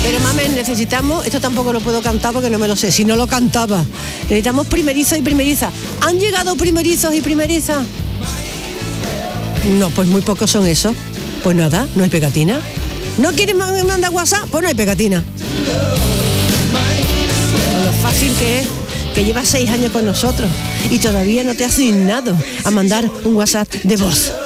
Pero mamen, necesitamos, esto tampoco lo puedo cantar porque no me lo sé, si no lo cantaba. Necesitamos primerizos y primerizas. ¿Han llegado primerizos y primerizas? No, pues muy pocos son esos. Pues nada, no hay pegatina. ¿No quieres mandar WhatsApp? Pues no hay pegatina. Lo fácil que es, que llevas 6 años con nosotros y todavía no te has dignado a mandar un WhatsApp de voz.